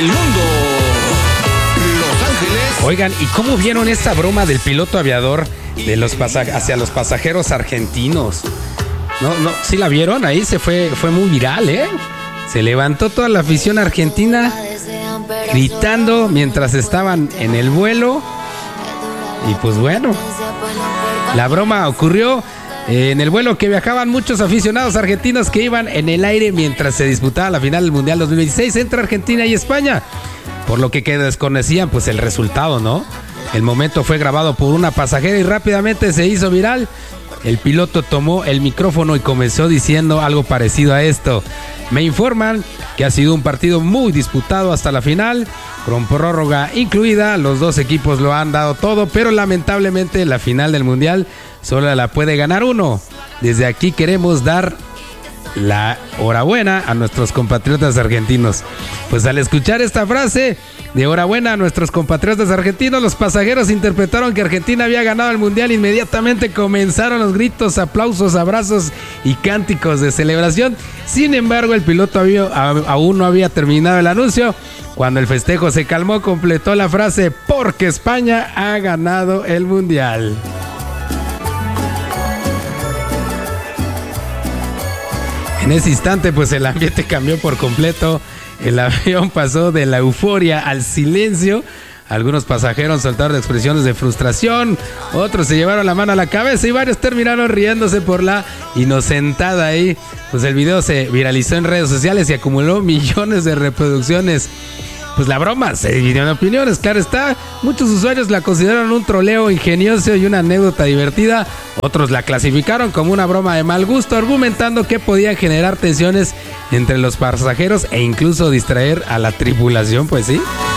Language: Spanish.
del mundo, Los Ángeles. Oigan, ¿y cómo vieron esta broma del piloto aviador de hacia los pasajeros argentinos? No, ¿sí la vieron? Ahí fue muy viral, ¿eh? Se levantó toda la afición argentina gritando mientras estaban en el vuelo. Y pues bueno, la broma ocurrió en el vuelo que viajaban muchos aficionados argentinos que iban en el aire mientras se disputaba la final del Mundial 2026 entre Argentina y España. Por lo que desconocían pues el resultado, ¿no? El momento fue grabado por una pasajera y rápidamente se hizo viral. El piloto tomó el micrófono y comenzó diciendo algo parecido a esto. Me informan que ha sido un partido muy disputado hasta la final, con prórroga incluida. Los dos equipos lo han dado todo, pero lamentablemente la final del Mundial solo la puede ganar uno. Desde aquí queremos dar la enhorabuena a nuestros compatriotas argentinos. Pues al escuchar esta frase de enhorabuena a nuestros compatriotas argentinos, los pasajeros interpretaron que Argentina había ganado el Mundial. Inmediatamente comenzaron los gritos, aplausos, abrazos y cánticos de celebración. Sin embargo, el piloto aún no había terminado el anuncio. Cuando el festejo se calmó, completó la frase: porque España ha ganado el Mundial. En ese instante, pues el ambiente cambió por completo. El avión pasó de la euforia al silencio. Algunos pasajeros soltaron expresiones de frustración, otros se llevaron la mano a la cabeza y varios terminaron riéndose por la inocentada ahí. Pues el video se viralizó en redes sociales y acumuló millones de reproducciones. Pues la broma se dividió en opiniones, claro está. Muchos usuarios la consideraron un troleo ingenioso y una anécdota divertida. Otros la clasificaron como una broma de mal gusto, argumentando que podía generar tensiones entre los pasajeros e incluso distraer a la tripulación, pues sí.